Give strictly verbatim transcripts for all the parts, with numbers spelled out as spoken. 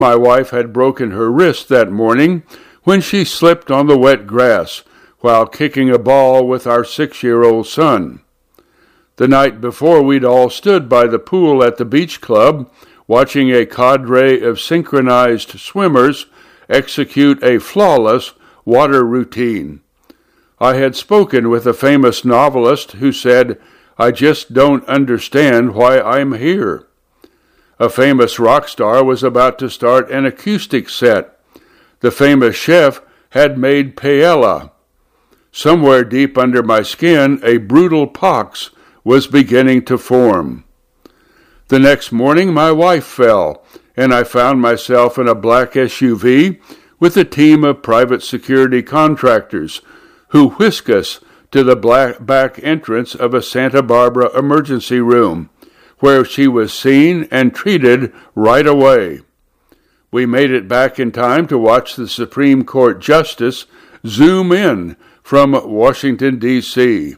My wife had broken her wrist that morning when she slipped on the wet grass while kicking a ball with our six-year-old son. The night before, we'd all stood by the pool at the beach club, watching a cadre of synchronized swimmers execute a flawless water routine. I had spoken with a famous novelist who said, "I just don't understand why I'm here." A famous rock star was about to start an acoustic set. The famous chef had made paella. Somewhere deep under my skin, a brutal pox was beginning to form. The next morning, my wife fell, and I found myself in a black S U V with a team of private security contractors who whisk us to the black back entrance of a Santa Barbara emergency room, where she was seen and treated right away. We made it back in time to watch the Supreme Court Justice zoom in from Washington, D C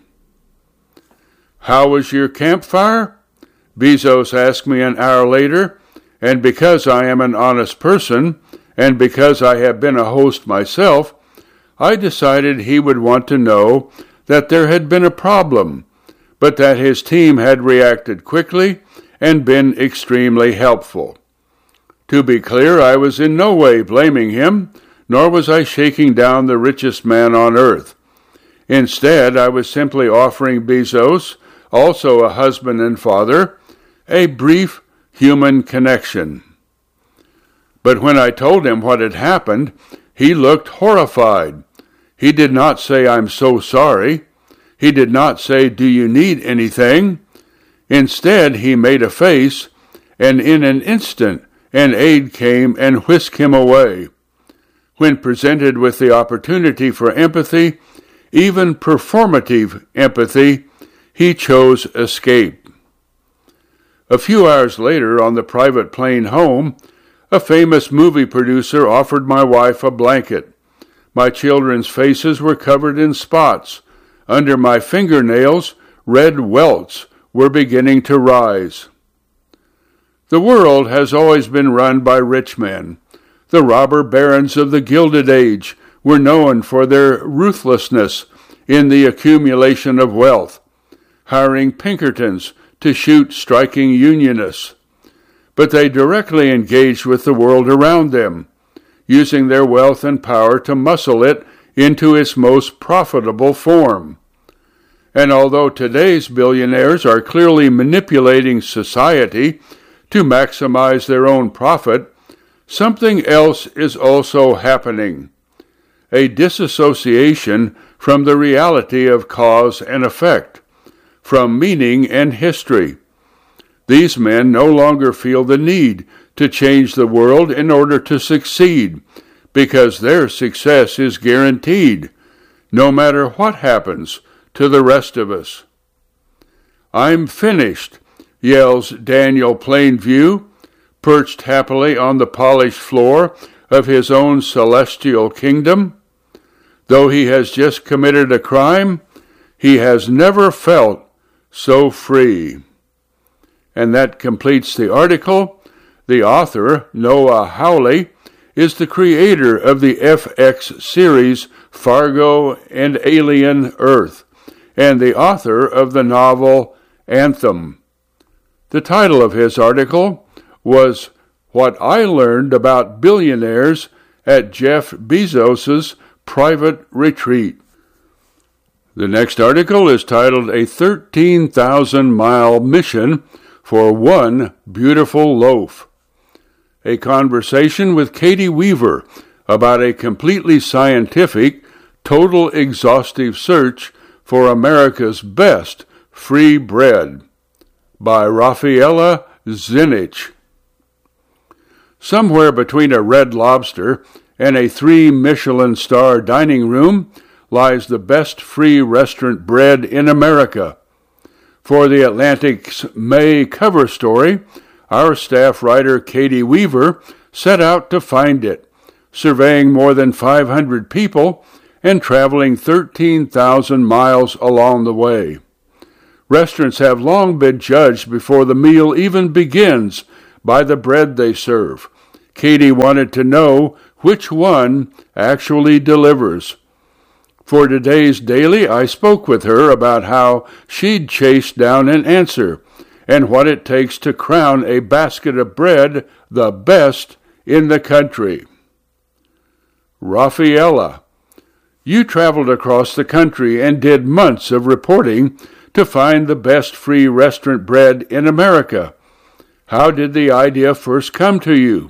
"How was your campfire?" Bezos asked me an hour later, and because I am an honest person, and because I have been a host myself, I decided he would want to know that there had been a problem, but that his team had reacted quickly and been extremely helpful. To be clear, I was in no way blaming him, nor was I shaking down the richest man on earth. Instead, I was simply offering Bezos, also a husband and father, a brief human connection. But when I told him what had happened, he looked horrified. He did not say, "I'm so sorry." He did not say, "Do you need anything?" Instead, he made a face, and in an instant, an aide came and whisked him away. When presented with the opportunity for empathy, even performative empathy, he chose escape. A few hours later, on the private plane home, a famous movie producer offered my wife a blanket. My children's faces were covered in spots. Under my fingernails, red welts were beginning to rise. The world has always been run by rich men. The robber barons of the Gilded Age were known for their ruthlessness in the accumulation of wealth, hiring Pinkertons to shoot striking Unionists. But they directly engaged with the world around them, using their wealth and power to muscle it into its most profitable form. And although today's billionaires are clearly manipulating society to maximize their own profit, something else is also happening: a disassociation from the reality of cause and effect, from meaning and history. These men no longer feel the need to change the world in order to succeed, because their success is guaranteed, no matter what happens to the rest of us. "I'm finished," yells Daniel Plainview, perched happily on the polished floor of his own celestial kingdom. Though he has just committed a crime, he has never felt so free. And that completes the article. The author, Noah Hawley, is the creator of the F X series Fargo and Alien Earth, and the author of the novel Anthem. The title of his article was "What I Learned About Billionaires at Jeff Bezos's Private Retreat." The next article is titled "A thirteen thousand mile Mission for One Beautiful Loaf." A conversation with Katie Weaver about a completely scientific, total exhaustive search for America's best free bread, by Rafaela Zinich. Somewhere between a Red Lobster and a three Michelin star dining room lies the best free restaurant bread in America. For the Atlantic's May cover story, our staff writer Katie Weaver set out to find it, surveying more than five hundred people and traveling thirteen thousand miles along the way. Restaurants have long been judged before the meal even begins by the bread they serve, Katie wanted to know which one actually delivers. For today's daily, I spoke with her about how she'd chase down an answer and what it takes to crown a basket of bread the best in the country. Rafaela, you traveled across the country and did months of reporting to find the best free restaurant bread in America. How did the idea first come to you?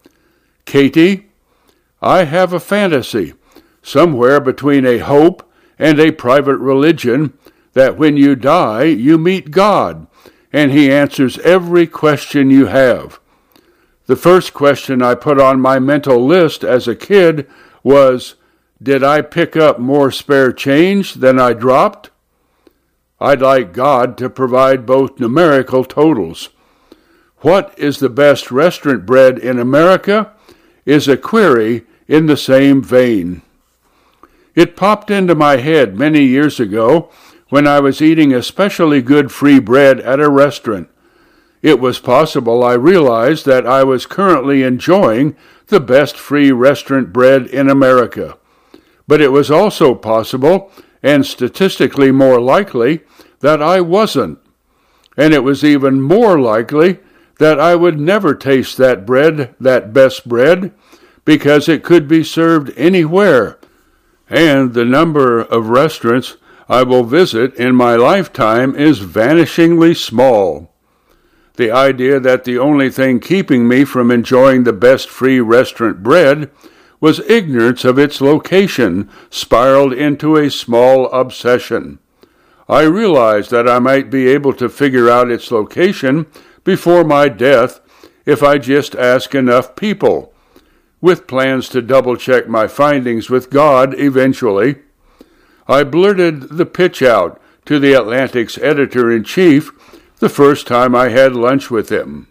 Katie, I have a fantasy, somewhere between a hope and a private religion, that when you die, you meet God, and He answers every question you have. The first question I put on my mental list as a kid was, did I pick up more spare change than I dropped? I'd like God to provide both numerical totals. What is the best restaurant bread in America is a query in the same vein. It popped into my head many years ago when I was eating especially good free bread at a restaurant. It was possible I realized that I was currently enjoying the best free restaurant bread in America. But it was also possible, and statistically more likely, that I wasn't. And it was even more likely that I would never taste that bread, that best bread, because it could be served anywhere. And the number of restaurants I will visit in my lifetime is vanishingly small. The idea that the only thing keeping me from enjoying the best free restaurant bread was ignorance of its location spiraled into a small obsession. I realized that I might be able to figure out its location before my death if I just ask enough people, with plans to double-check my findings with God eventually. I blurted the pitch out to the Atlantic's editor-in-chief the first time I had lunch with him.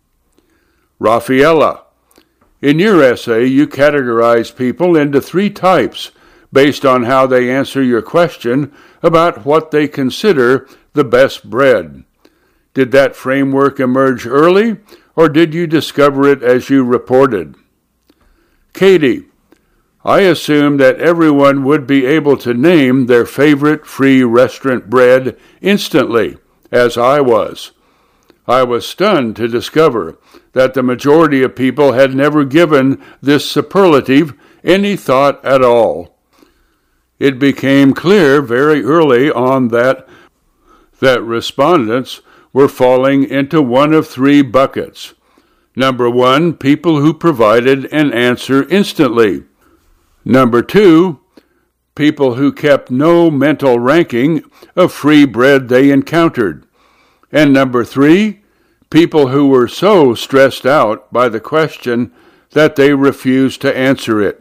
Rafaela, in your essay you categorize people into three types based on how they answer your question about what they consider the best bread. Did that framework emerge early, or did you discover it as you reported? Katie, I assumed that everyone would be able to name their favorite free restaurant bread instantly, as I was. I was stunned to discover that the majority of people had never given this superlative any thought at all. It became clear very early on that, that respondents were falling into one of three buckets. Number one, people who provided an answer instantly. Number two, people who kept no mental ranking of free bread they encountered. And number three, people who were so stressed out by the question that they refused to answer it.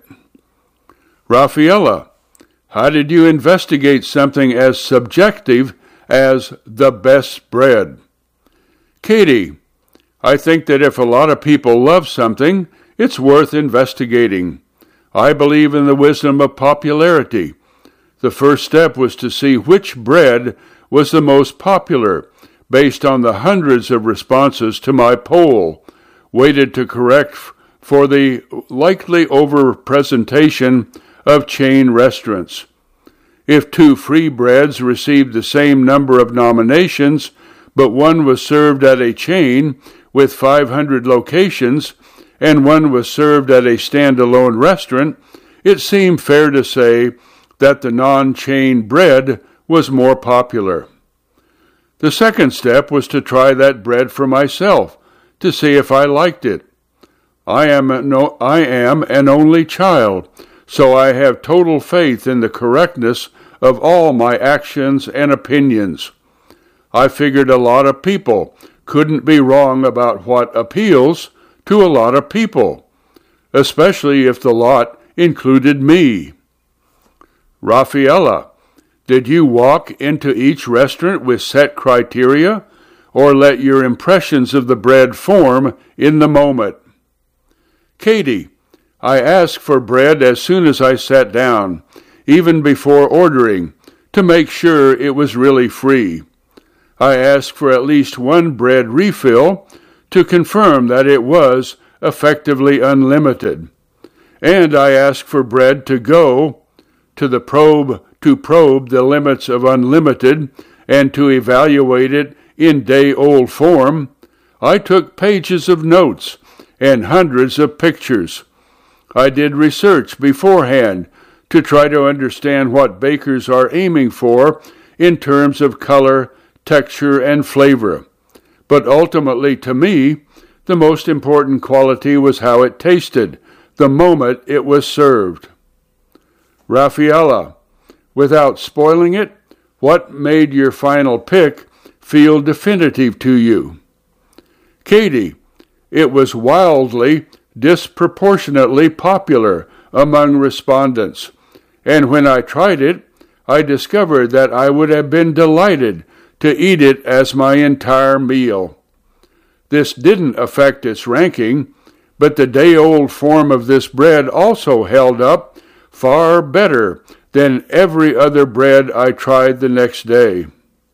Rafaela, how did you investigate something as subjective as the best bread? Katie, I think that if a lot of people love something, it's worth investigating. I believe in the wisdom of popularity. The first step was to see which bread was the most popular, based on the hundreds of responses to my poll, weighted to correct for the likely overrepresentation of chain restaurants. If two free breads received the same number of nominations, but one was served at a chain with five hundred locations, and one was served at a standalone restaurant, it seemed fair to say that the non-chain bread was more popular. The second step was to try that bread for myself, to see if I liked it. I am, no, I am an only child, so I have total faith in the correctness of all my actions and opinions. I figured a lot of people couldn't be wrong about what appeals to a lot of people, especially if the lot included me. Rafaela, did you walk into each restaurant with set criteria, or let your impressions of the bread form in the moment? Katie, I asked for bread as soon as I sat down, even before ordering, to make sure it was really free. I asked for at least one bread refill to confirm that it was effectively unlimited. And I ask for bread to go to the probe to probe the limits of unlimited and to evaluate it in day-old form. I took pages of notes and hundreds of pictures. I did research beforehand to try to understand what bakers are aiming for in terms of color, texture, and flavor. But ultimately, to me, the most important quality was how it tasted the moment it was served. Rafaela, without spoiling it, what made your final pick feel definitive to you? Katie, it was wildly, disproportionately popular among respondents, and when I tried it, I discovered that I would have been delighted to eat it as my entire meal. This didn't affect its ranking, but the day-old form of this bread also held up far better than every other bread I tried the next day.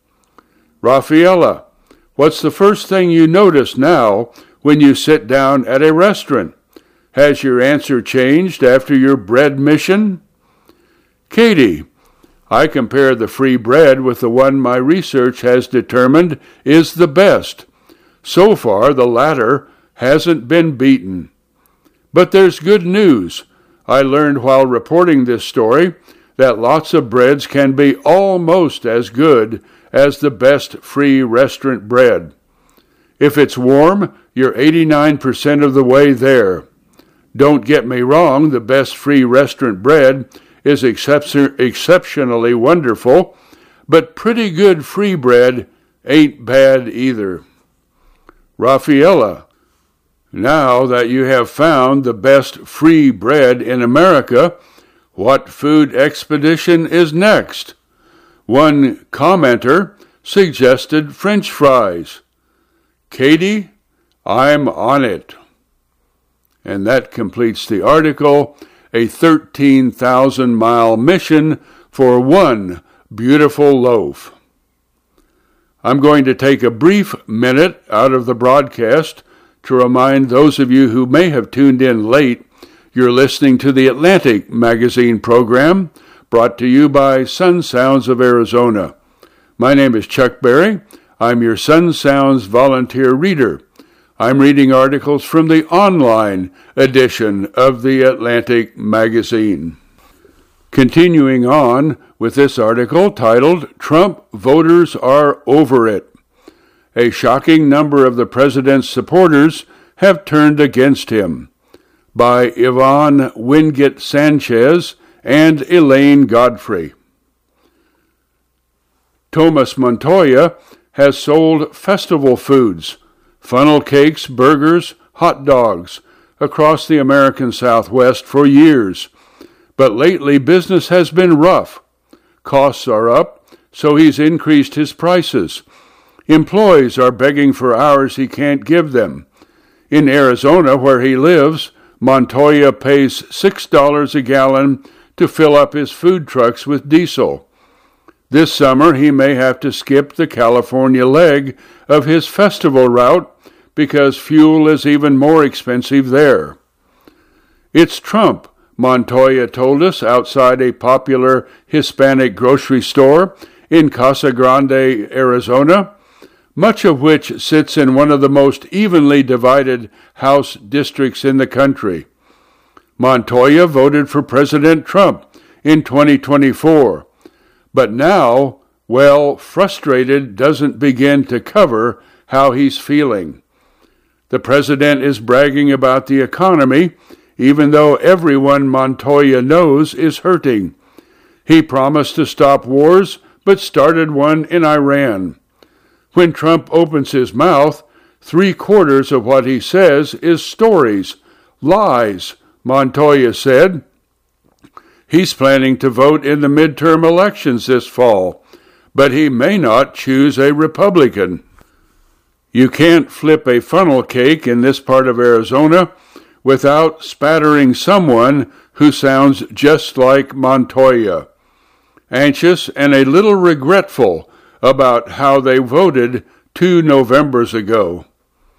Rafaela, what's the first thing you notice now when you sit down at a restaurant? Has your answer changed after your bread mission? Katie, I compare the free bread with the one my research has determined is the best. So far, the latter hasn't been beaten. But there's good news. I learned while reporting this story that lots of breads can be almost as good as the best free restaurant bread. If it's warm, you're eighty-nine percent of the way there. Don't get me wrong, the best free restaurant bread is excep- exceptionally wonderful, but pretty good free bread ain't bad either. Rafaela, now that you have found the best free bread in America, what food expedition is next? One commenter suggested French fries. Katie, I'm on it. And that completes the article, a thirteen thousand mile mission for one beautiful loaf. I'm going to take a brief minute out of the broadcast to remind those of you who may have tuned in late you're listening to the Atlantic Magazine program brought to you by Sun Sounds of Arizona. My name is Chuck Berry. I'm your Sun Sounds volunteer reader. I'm reading articles from the online edition of the Atlantic Magazine. Continuing on with this article titled, Trump Voters Are Over It. A shocking number of the president's supporters have turned against him, by Yvonne Wingate Sanchez and Elaine Godfrey. Thomas Montoya has sold festival foods, funnel cakes, burgers, hot dogs, across the American Southwest for years. But lately business has been rough. Costs are up, so he's increased his prices. Employees are begging for hours he can't give them. In Arizona, where he lives, Montoya pays six dollars a gallon to fill up his food trucks with diesel. This summer, he may have to skip the California leg of his festival route because fuel is even more expensive there. It's Trump, Montoya told us outside a popular Hispanic grocery store in Casa Grande, Arizona, much of which sits in one of the most evenly divided House districts in the country. Montoya voted for President Trump in twenty twenty-four, but now, well, frustrated doesn't begin to cover how he's feeling. The president is bragging about the economy, even though everyone Montoya knows is hurting. He promised to stop wars, but started one in Iran. When Trump opens his mouth, three-quarters of what he says is stories, lies, Montoya said. He's planning to vote in the midterm elections this fall, but he may not choose a Republican. You can't flip a funnel cake in this part of Arizona without spattering someone who sounds just like Montoya, anxious and a little regretful about how they voted two Novembers ago.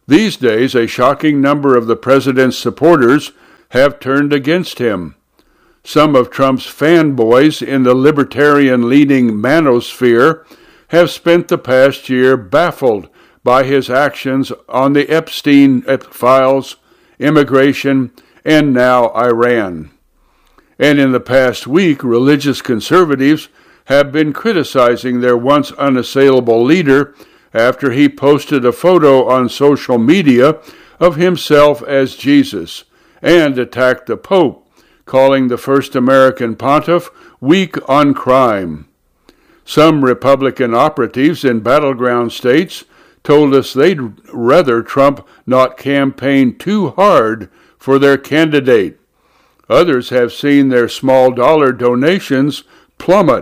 These days, a shocking number of the president's supporters have turned against him. Some of Trump's fanboys in the libertarian-leaning manosphere have spent the past year baffled by his actions on the Epstein files, immigration, and now Iran. And in the past week, religious conservatives have been criticizing their once unassailable leader after he posted a photo on social media of himself as Jesus and attacked the Pope, calling the first American pontiff weak on crime. Some Republican operatives in battleground states told us they'd rather Trump not campaign too hard for their candidate. Others have seen their small dollar donations plummet.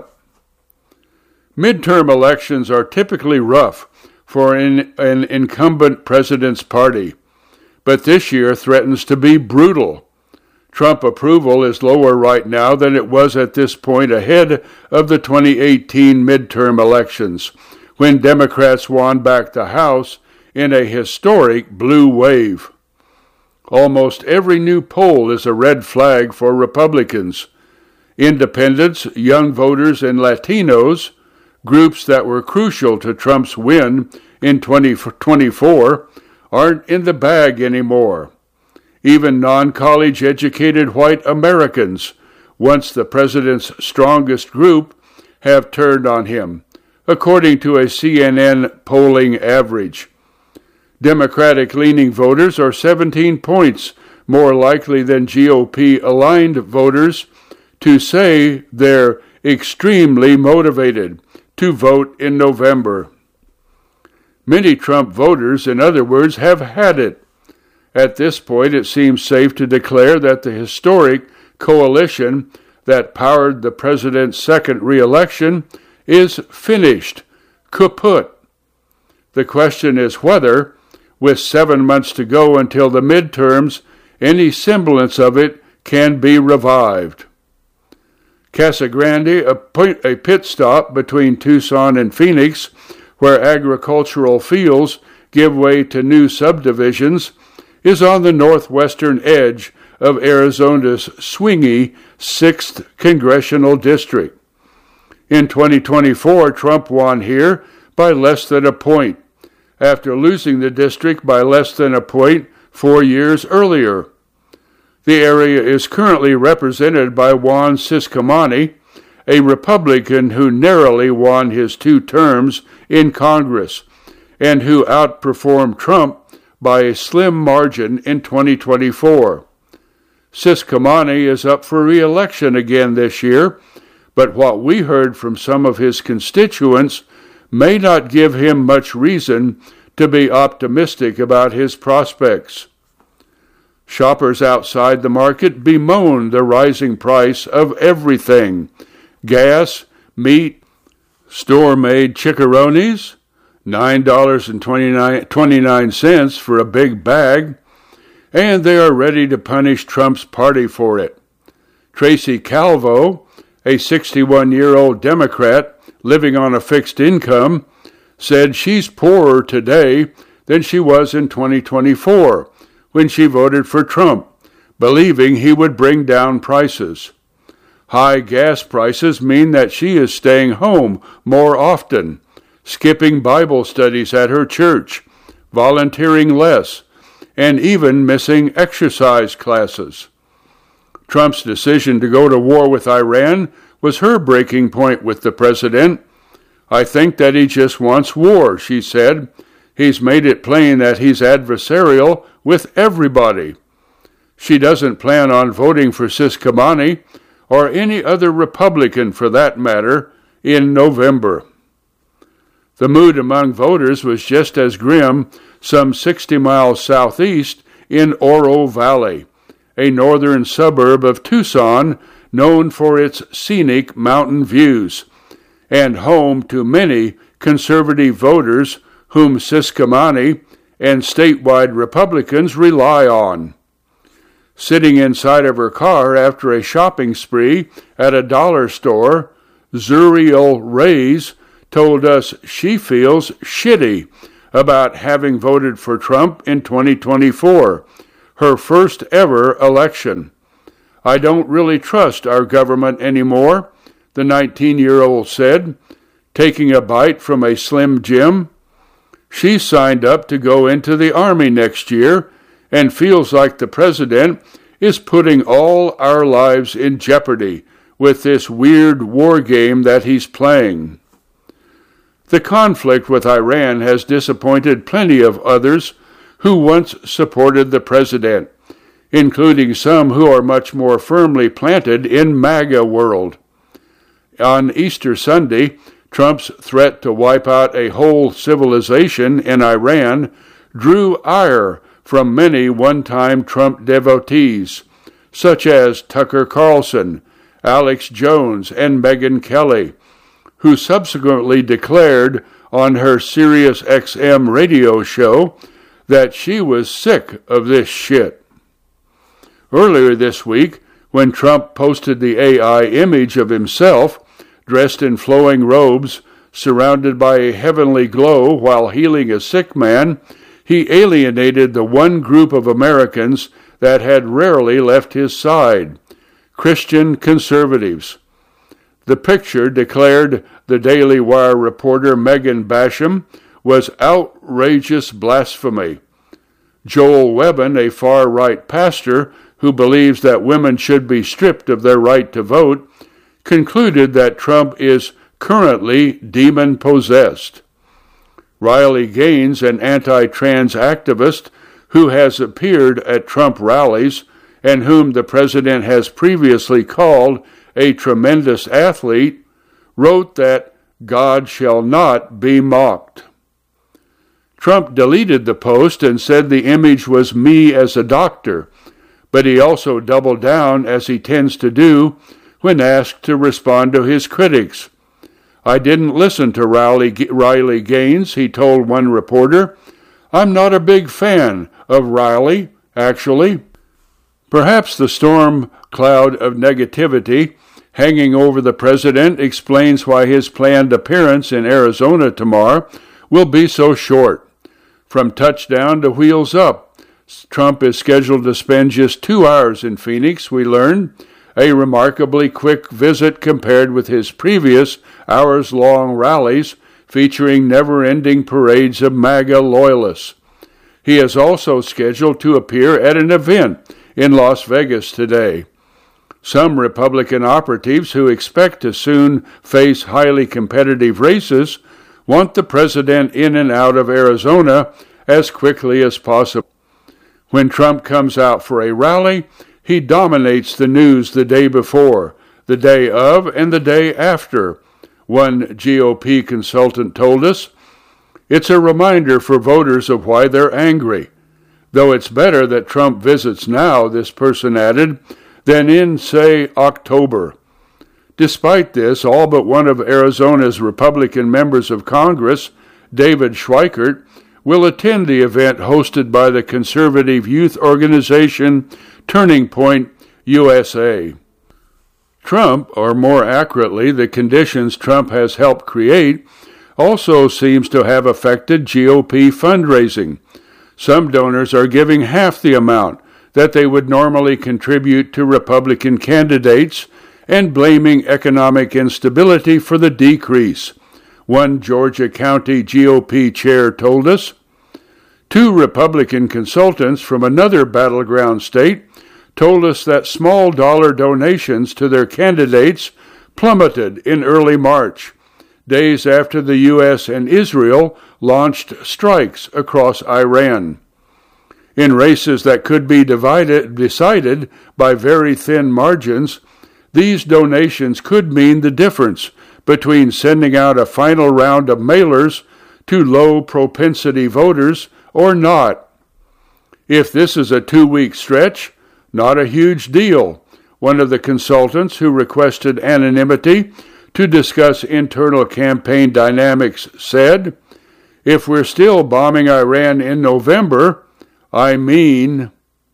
Midterm elections are typically rough for an, an incumbent president's party, but this year threatens to be brutal. Trump approval is lower right now than it was at this point ahead of the twenty eighteen midterm elections, when Democrats won back the House in a historic blue wave. Almost every new poll is a red flag for Republicans. Independents, young voters, and Latinos, groups that were crucial to Trump's win in twenty twenty-four, aren't in the bag anymore. Even non-college educated white Americans, once the president's strongest group, have turned on him, according to a C N N polling average. Democratic-leaning voters are seventeen points more likely than G O P-aligned voters to say they're extremely motivated to vote in November. Many Trump voters, in other words, have had it. At this point, it seems safe to declare that the historic coalition that powered the president's second re-election is finished, kaput. The question is whether, with seven months to go until the midterms, any semblance of it can be revived. Casa Grande, a pit stop between Tucson and Phoenix, where agricultural fields give way to new subdivisions, is on the northwestern edge of Arizona's swingy sixth Congressional District. In twenty twenty-four, Trump won here by less than a point, after losing the district by less than a point four years earlier. The area is currently represented by Juan Ciscomani, a Republican who narrowly won his two terms in Congress and who outperformed Trump by a slim margin in twenty twenty-four. Ciscomani is up for re-election again this year, but what we heard from some of his constituents may not give him much reason to be optimistic about his prospects. Shoppers outside the market bemoan the rising price of everything: gas, meat, store-made chicharrones, nine dollars and twenty-nine cents for a big bag, and they are ready to punish Trump's party for it. Tracy Calvo, a sixty-one-year-old Democrat living on a fixed income, said she's poorer today than she was in twenty twenty-four, when she voted for Trump, believing he would bring down prices. High gas prices mean that she is staying home more often, skipping Bible studies at her church, volunteering less, and even missing exercise classes. Trump's decision to go to war with Iran was her breaking point with the president. "I think that he just wants war," she said. "He's made it plain that he's adversarial with everybody." She doesn't plan on voting for Ciscomani, or any other Republican for that matter, in November. The mood among voters was just as grim some sixty miles southeast in Oro Valley, a northern suburb of Tucson known for its scenic mountain views, and home to many conservative voters whom Ciscomani and statewide Republicans rely on. Sitting inside of her car after a shopping spree at a dollar store, Zuriel Reyes told us she feels shitty about having voted for Trump in twenty twenty-four, her first ever election. I don't really trust our government anymore, the nineteen-year-old said, taking a bite from a Slim Jim. She signed up to go into the Army next year and feels like the president is putting all our lives in jeopardy with this weird war game that he's playing. The conflict with Iran has disappointed plenty of others who once supported the president, including some who are much more firmly planted in MAGA world. On Easter Sunday, Trump's threat to wipe out a whole civilization in Iran drew ire from many one-time Trump devotees, such as Tucker Carlson, Alex Jones, and Megyn Kelly, who subsequently declared on her Sirius X M radio show that she was sick of this shit. Earlier this week, when Trump posted the A I image of himself dressed in flowing robes, surrounded by a heavenly glow while healing a sick man, he alienated the one group of Americans that had rarely left his side, Christian conservatives. The picture, declared the Daily Wire reporter Megan Basham, was outrageous blasphemy. Joel Webbon, a far-right pastor who believes that women should be stripped of their right to vote, concluded that Trump is currently demon-possessed. Riley Gaines, an anti-trans activist who has appeared at Trump rallies and whom the president has previously called a tremendous athlete, wrote that God shall not be mocked. Trump deleted the post and said the image was me as a doctor, but he also doubled down, as he tends to do, when asked to respond to his critics. I didn't listen to Riley, Riley Gaines, he told one reporter. I'm not a big fan of Riley, actually. Perhaps the storm cloud of negativity hanging over the president explains why his planned appearance in Arizona tomorrow will be so short. From touchdown to wheels up, Trump is scheduled to spend just two hours in Phoenix, we learned, a remarkably quick visit compared with his previous hours-long rallies featuring never-ending parades of MAGA loyalists. He is also scheduled to appear at an event in Las Vegas today. Some Republican operatives who expect to soon face highly competitive races want the president in and out of Arizona as quickly as possible. When Trump comes out for a rally, he dominates the news the day before, the day of, and the day after, one G O P consultant told us. It's a reminder for voters of why they're angry. Though it's better that Trump visits now, this person added, than in, say, October. Despite this, all but one of Arizona's Republican members of Congress, David Schweikert, will attend the event hosted by the conservative youth organization Turning Point U S A. Trump, or more accurately, the conditions Trump has helped create, also seems to have affected G O P fundraising. Some donors are giving half the amount that they would normally contribute to Republican candidates and blaming economic instability for the decrease, one Georgia County G O P chair told us. Two Republican consultants from another battleground state told us that small dollar donations to their candidates plummeted in early March, days after the U S and Israel launched strikes across Iran. In races that could be divided, decided by very thin margins, these donations could mean the difference between sending out a final round of mailers to low-propensity voters or not. If this is a two-week stretch, not a huge deal, one of the consultants who requested anonymity to discuss internal campaign dynamics said. If we're still bombing Iran in November, I mean...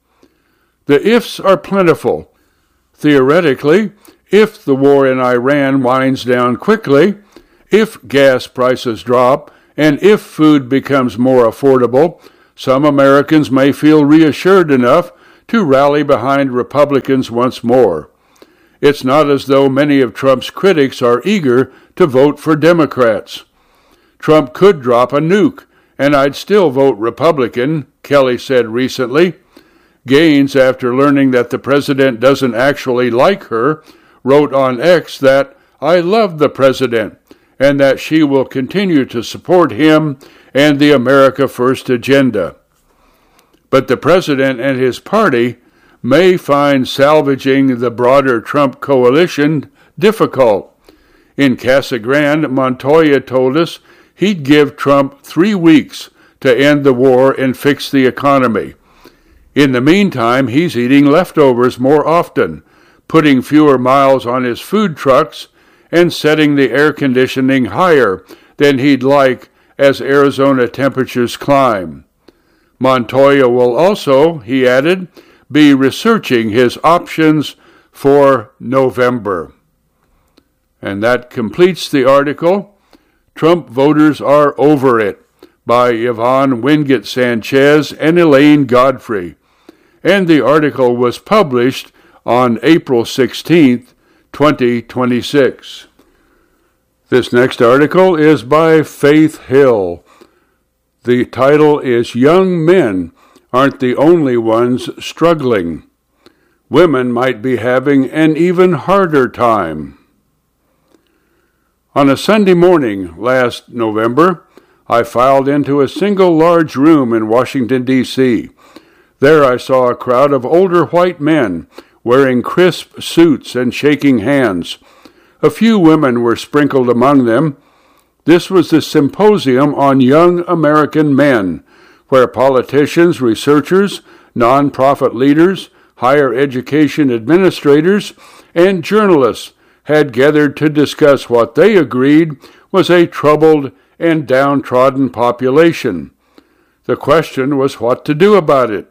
The ifs are plentiful. Theoretically, if the war in Iran winds down quickly, if gas prices drop, and if food becomes more affordable, some Americans may feel reassured enough to rally behind Republicans once more. It's not as though many of Trump's critics are eager to vote for Democrats. Trump could drop a nuke, and I'd still vote Republican, Kelly said recently. Gaines, after learning that the president doesn't actually like her, wrote on X that, "I love the president," and that she will continue to support him and the America First agenda. But the president and his party may find salvaging the broader Trump coalition difficult. In Casa Grande, Montoya told us he'd give Trump three weeks to end the war and fix the economy. In the meantime, he's eating leftovers more often, putting fewer miles on his food trucks, and setting the air conditioning higher than he'd like as Arizona temperatures climb. Montoya will also, he added, be researching his options for November. And that completes the article, Trump Voters Are Over It, by Yvonne Wingate Sanchez and Elaine Godfrey. And the article was published on April sixteenth, twenty twenty-six. This next article is by Faith Hill. The title is Young Men Aren't the Only Ones Struggling. Women might be having an even harder time. On a Sunday morning last November, I filed into a single large room in Washington, D C There I saw a crowd of older white men wearing crisp suits and shaking hands. A few women were sprinkled among them. This was the Symposium on Young American Men, where politicians, researchers, nonprofit leaders, higher education administrators, and journalists had gathered to discuss what they agreed was a troubled and downtrodden population. The question was what to do about it.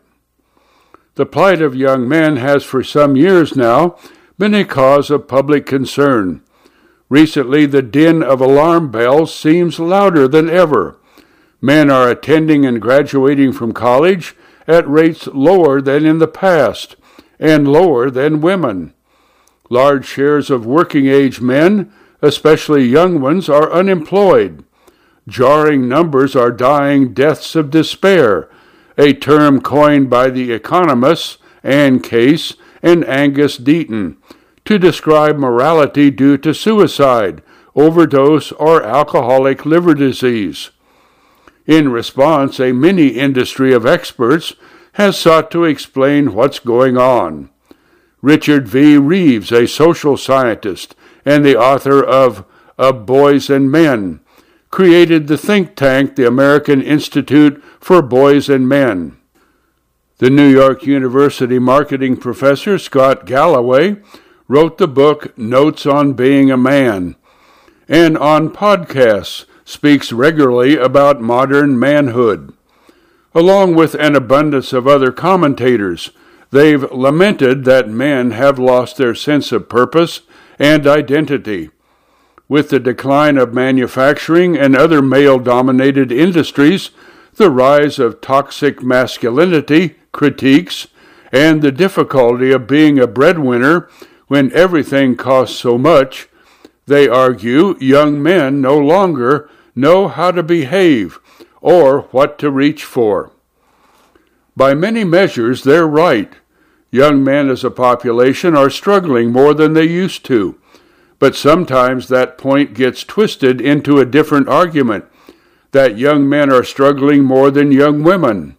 The plight of young men has for some years now been a cause of public concern. Recently, the din of alarm bells seems louder than ever. Men are attending and graduating from college at rates lower than in the past, and lower than women. Large shares of working-age men, especially young ones, are unemployed. Jarring numbers are dying deaths of despair, a term coined by the economists Ann Case and Angus Deaton to describe mortality due to suicide, overdose, or alcoholic liver disease. In response, a mini-industry of experts has sought to explain what's going on. Richard V. Reeves, a social scientist and the author of Of Boys and Men, created the think tank, the American Institute for Boys and Men. The New York University marketing professor Scott Galloway wrote the book Notes on Being a Man, and on podcasts speaks regularly about modern manhood. Along with an abundance of other commentators, they've lamented that men have lost their sense of purpose and identity. With the decline of manufacturing and other male-dominated industries, the rise of toxic masculinity critiques, and the difficulty of being a breadwinner when everything costs so much, they argue young men no longer know how to behave or what to reach for. By many measures, they're right. Young men as a population are struggling more than they used to, but sometimes that point gets twisted into a different argument, that young men are struggling more than young women.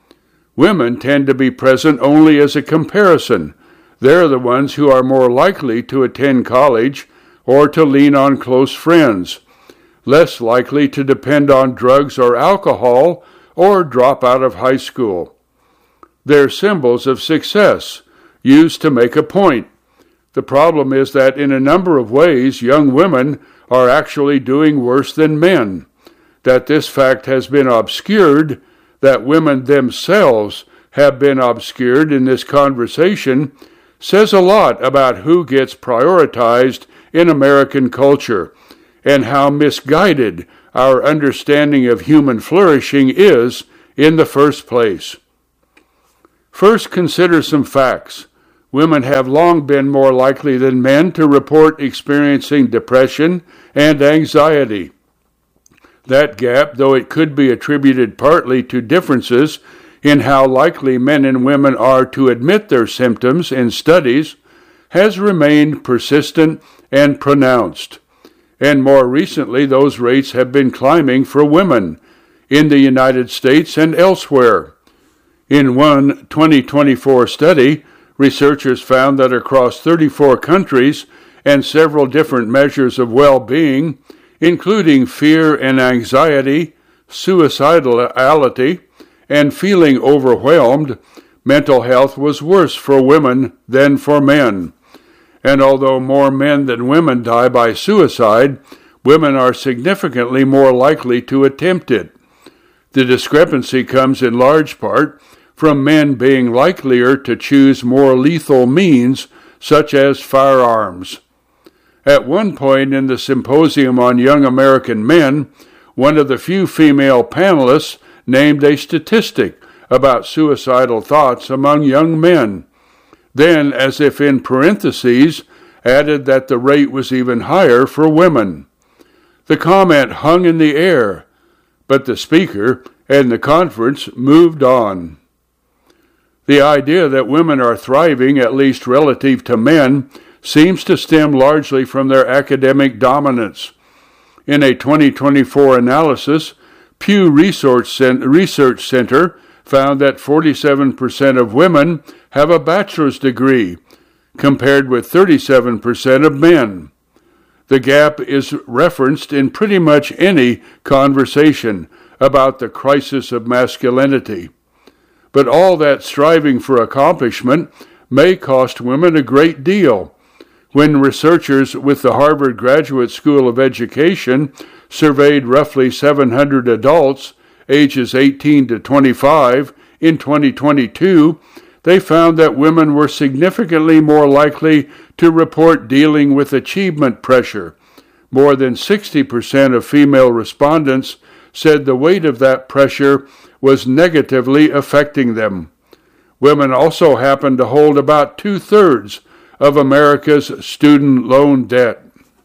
Women tend to be present only as a comparison. They're the ones who are more likely to attend college or to lean on close friends, less likely to depend on drugs or alcohol or drop out of high school. They're symbols of success, used to make a point. The problem is that in a number of ways, young women are actually doing worse than men, that this fact has been obscured, that women themselves have been obscured in this conversation, says a lot about who gets prioritized in American culture and how misguided our understanding of human flourishing is in the first place. First, consider some facts. Women have long been more likely than men to report experiencing depression and anxiety. That gap, though it could be attributed partly to differences in how likely men and women are to admit their symptoms in studies, has remained persistent and pronounced. And more recently, those rates have been climbing for women in the United States and elsewhere. In one twenty twenty-four study, researchers found that across thirty-four countries and several different measures of well-being, including fear and anxiety, suicidality, and feeling overwhelmed, mental health was worse for women than for men. And although more men than women die by suicide, women are significantly more likely to attempt it. The discrepancy comes in large part from men being likelier to choose more lethal means, such as firearms. At one point in the Symposium on Young American Men, one of the few female panelists named a statistic about suicidal thoughts among young men. Then, as if in parentheses, added that the rate was even higher for women. The comment hung in the air, but the speaker and the conference moved on. The idea that women are thriving, at least relative to men, seems to stem largely from their academic dominance. In a twenty twenty-four analysis, Pew Research Center found that forty-seven percent of women have a bachelor's degree, compared with thirty-seven percent of men. The gap is referenced in pretty much any conversation about the crisis of masculinity. But all that striving for accomplishment may cost women a great deal. When researchers with the Harvard Graduate School of Education surveyed roughly seven hundred adults, ages eighteen to twenty-five, in twenty twenty-two, they found that women were significantly more likely to report dealing with achievement pressure. More than sixty percent of female respondents said the weight of that pressure was negatively affecting them. Women also happen to hold about two-thirds of America's student loan debt.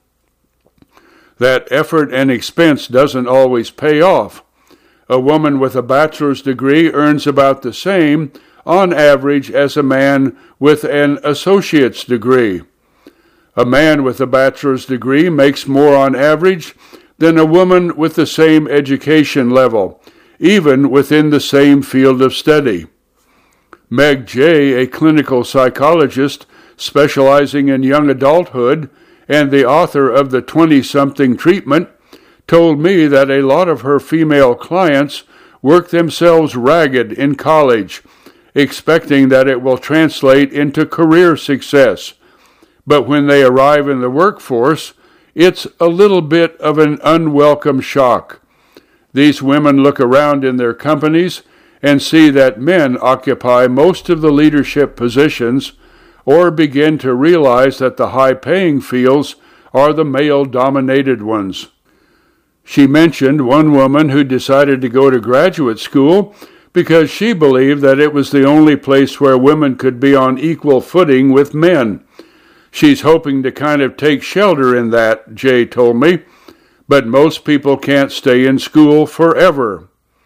That effort and expense doesn't always pay off. A woman with a bachelor's degree earns about the same, on average, as a man with an associate's degree. A man with a bachelor's degree makes more on average than a woman with the same education level, even within the same field of study. Meg Jay, a clinical psychologist specializing in young adulthood and the author of the twenty-something treatment, told me that a lot of her female clients work themselves ragged in college, expecting that it will translate into career success. But when they arrive in the workforce, it's a little bit of an unwelcome shock. These women look around in their companies and see that men occupy most of the leadership positions, or begin to realize that the high-paying fields are the male-dominated ones. She mentioned one woman who decided to go to graduate school because she believed that it was the only place where women could be on equal footing with men. She's hoping to kind of take shelter in that, Jay told me, but most people can't stay in school forever.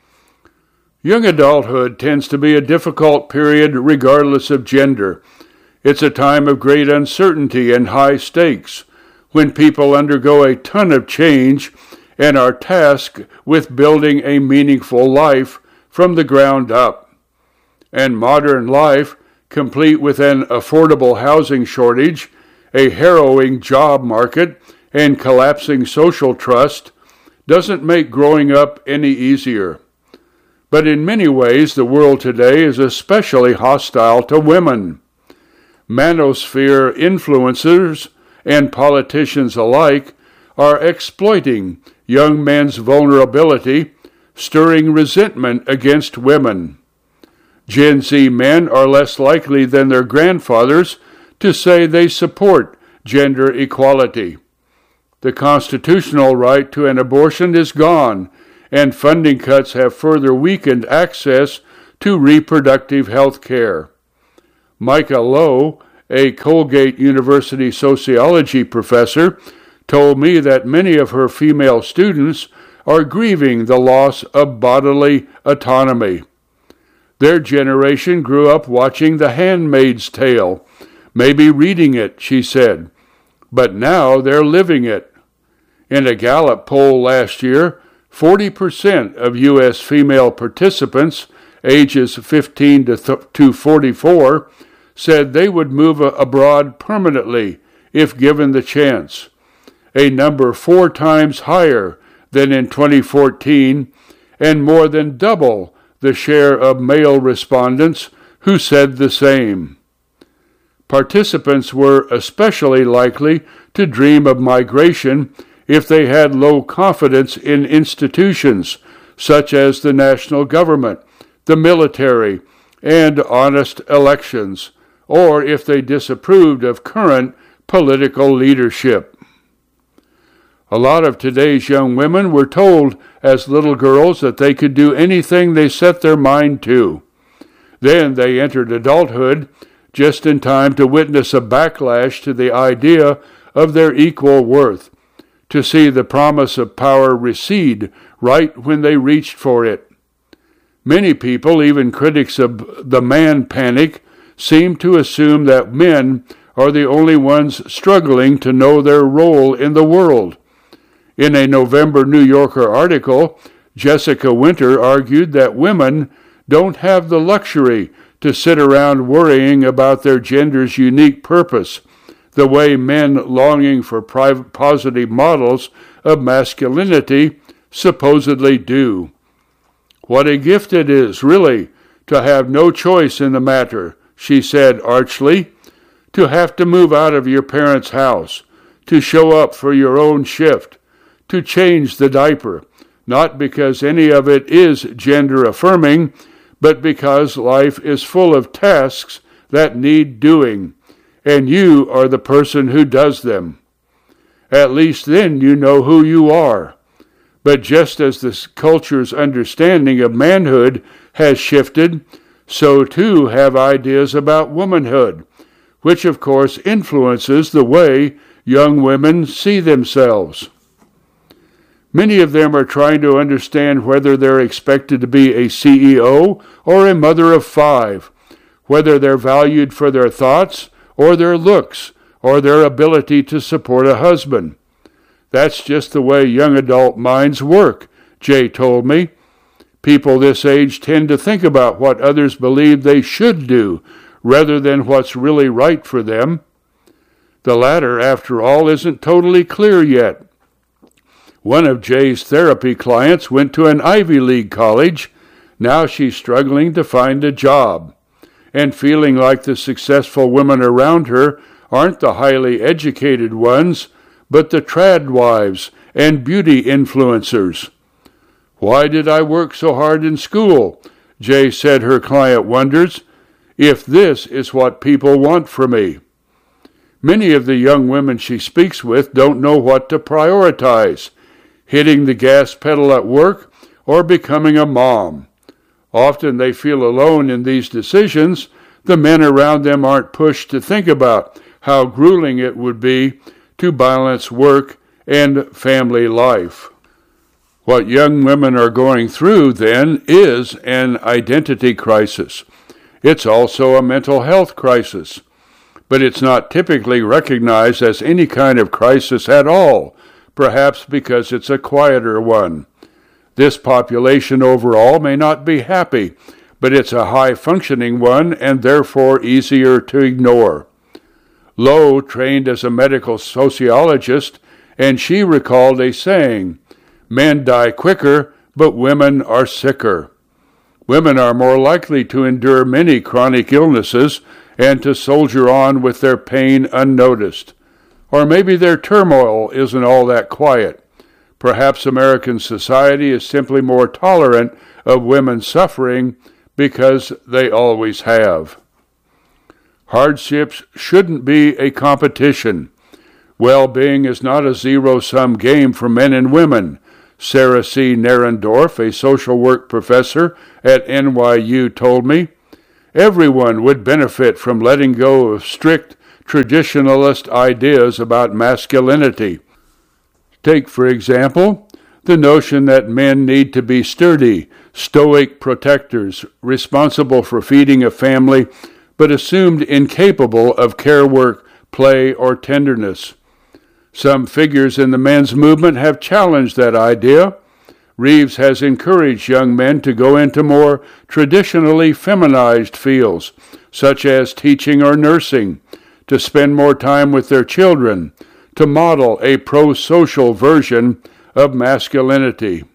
Young adulthood tends to be a difficult period regardless of gender. It's a time of great uncertainty and high stakes, when people undergo a ton of change and are tasked with building a meaningful life from the ground up. And modern life, complete with an affordable housing shortage, a harrowing job market, and collapsing social trust, doesn't make growing up any easier. But in many ways, the world today is especially hostile to women. Manosphere influencers and politicians alike are exploiting young men's vulnerability, stirring resentment against women. Gen Z men are less likely than their grandfathers to say they support gender equality. The constitutional right to an abortion is gone, and funding cuts have further weakened access to reproductive health care. Micah Lowe, a Colgate University sociology professor, told me that many of her female students are grieving the loss of bodily autonomy. Their generation grew up watching The Handmaid's Tale, maybe reading it, she said, but now they're living it. In a Gallup poll last year, forty percent of U S female participants ages fifteen to forty-four said they would move abroad permanently if given the chance, a number four times higher than in twenty fourteen and more than double the share of male respondents who said the same. Participants were especially likely to dream of migration if they had low confidence in institutions such as the national government, the military, and honest elections, or if they disapproved of current political leadership. A lot of today's young women were told as little girls that they could do anything they set their mind to. Then they entered adulthood just in time to witness a backlash to the idea of their equal worth, to see the promise of power recede right when they reached for it. Many people, even critics of the man panic, seem to assume that men are the only ones struggling to know their role in the world. In a November New Yorker article, Jessica Winter argued that women don't have the luxury to sit around worrying about their gender's unique purpose, the way men longing for private positive models of masculinity supposedly do. What a gift it is, really, to have no choice in the matter, she said archly, to have to move out of your parents' house, to show up for your own shift, to change the diaper, not because any of it is gender-affirming, but because life is full of tasks that need doing, and you are the person who does them. At least then you know who you are. But just as the culture's understanding of manhood has shifted, so too have ideas about womanhood, which of course influences the way young women see themselves. Many of them are trying to understand whether they're expected to be a C E O or a mother of five, whether they're valued for their thoughts or their looks or their ability to support a husband. That's just the way young adult minds work, Jay told me. People this age tend to think about what others believe they should do rather than what's really right for them. The latter, after all, isn't totally clear yet. One of Jay's therapy clients went to an Ivy League college. Now she's struggling to find a job and feeling like the successful women around her aren't the highly educated ones, but the trad wives and beauty influencers. Why did I work so hard in school? Jay said her client wonders, if this is what people want from me. Many of the young women she speaks with don't know what to prioritize, hitting the gas pedal at work or becoming a mom. Often they feel alone in these decisions. The men around them aren't pushed to think about how grueling it would be to balance work and family life. What young women are going through, then, is an identity crisis. It's also a mental health crisis, but it's not typically recognized as any kind of crisis at all, perhaps because it's a quieter one. This population overall may not be happy, but it's a high-functioning one and therefore easier to ignore. Lowe trained as a medical sociologist, and she recalled a saying, "Men die quicker, but women are sicker." Women are more likely to endure many chronic illnesses and to soldier on with their pain unnoticed. Or maybe their turmoil isn't all that quiet. Perhaps American society is simply more tolerant of women suffering because they always have. Hardships shouldn't be a competition. Well-being is not a zero-sum game for men and women. Sarah C. Narendorf, a social work professor at N Y U, told me. Everyone would benefit from letting go of strict traditionalist ideas about masculinity. Take, for example, the notion that men need to be sturdy, stoic protectors, responsible for feeding a family, but assumed incapable of care work, play, or tenderness. Some figures in the men's movement have challenged that idea. Reeves has encouraged young men to go into more traditionally feminized fields, such as teaching or nursing, to spend more time with their children, to model a pro-social version of masculinity.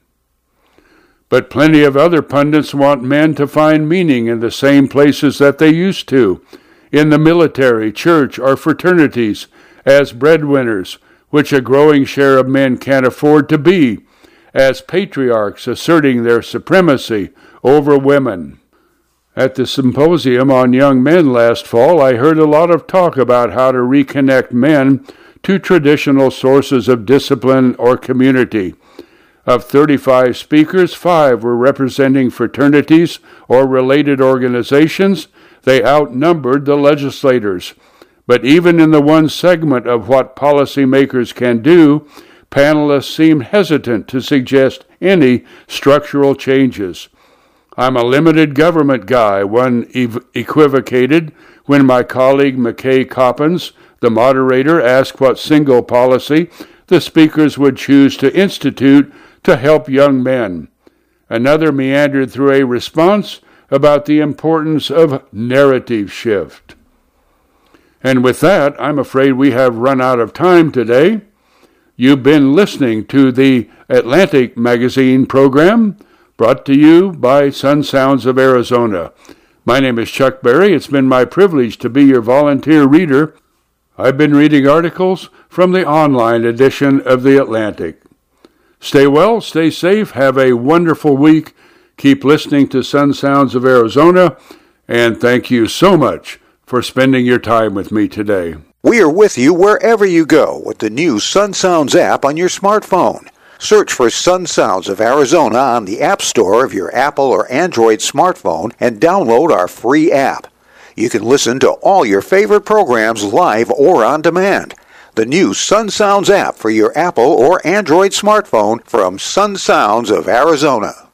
But plenty of other pundits want men to find meaning in the same places that they used to, in the military, church, or fraternities, as breadwinners, which a growing share of men can't afford to be, as patriarchs asserting their supremacy over women. At the symposium on young men last fall, I heard a lot of talk about how to reconnect men to traditional sources of discipline or community. Of thirty-five speakers, five were representing fraternities or related organizations. They outnumbered the legislators. But even in the one segment of what policymakers can do, panelists seemed hesitant to suggest any structural changes. I'm a limited government guy, one ev- equivocated when my colleague McKay Coppins, the moderator, asked what single policy the speakers would choose to institute to help young men. Another meandered through a response about the importance of narrative shift. And with that, I'm afraid we have run out of time today. You've been listening to the Atlantic Magazine program, brought to you by Sun Sounds of Arizona. My name is Chuck Berry. It's been my privilege to be your volunteer reader. I've been reading articles from the online edition of the Atlantic. Stay well, stay safe, have a wonderful week. Keep listening to Sun Sounds of Arizona, and thank you so much for spending your time with me today. We are with you wherever you go with the new Sun Sounds app on your smartphone. Search for Sun Sounds of Arizona on the App Store of your Apple or Android smartphone and download our free app. You can listen to all your favorite programs live or on demand. The new Sun Sounds app for your Apple or Android smartphone from Sun Sounds of Arizona.